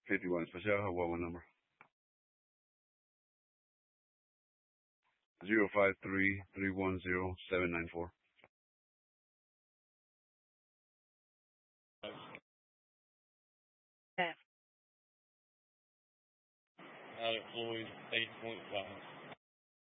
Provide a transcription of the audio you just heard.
51 Special, what one number? 053-310-794. Alec Floyd, 8.5.